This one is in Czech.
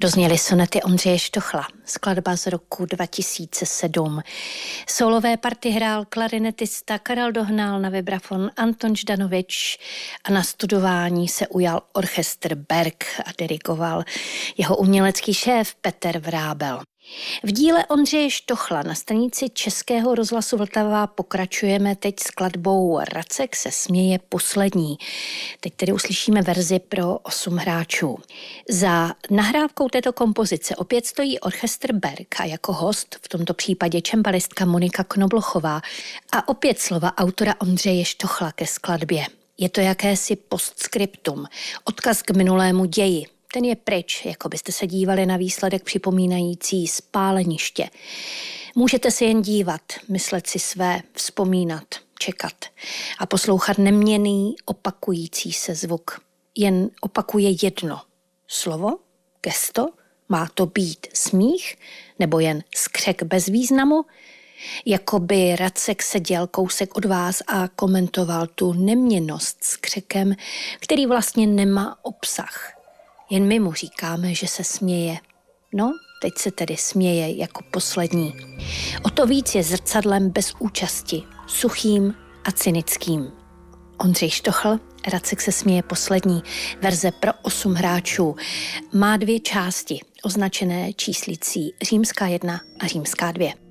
To zněly sonety Ondřeje Štochla, skladba z roku 2007. Solové party hrál klarinetista Karel Dohnal, na vibrafon Anton Ždanovič a na studování se ujal orchestr Berg a dirigoval jeho umělecký šéf Petr Vrábel. V díle Ondřeje Štochla na stanici Českého rozhlasu Vltava pokračujeme teď skladbou Racek se směje poslední. Teď tedy uslyšíme verzi pro 8 hráčů. Za nahrávkou této kompozice opět stojí orchestr Berg a jako host v tomto případě čembalistka Monika Knoblochová a opět slova autora Ondřeje Štochla ke skladbě. Je to jakési postscriptum, odkaz k minulému ději. Ten je pryč, jako byste se dívali na výsledek připomínající spáleniště. Můžete se jen dívat, myslet si své, vzpomínat, čekat a poslouchat neměnný, opakující se zvuk. Jen opakuje jedno slovo, gesto, má to být smích nebo jen skřek bez významu, jako by Racek seděl kousek od vás a komentoval tu neměnnost skřekem, který vlastně nemá obsah. Jen my mu říkáme, že se směje. No, teď se tedy směje jako poslední. O to víc je zrcadlem bez účasti, suchým a cynickým. Ondřej Štochl, Racek se směje poslední, verze pro 8 hráčů. Má 2 části, označené číslicí římská 1 a římská 2.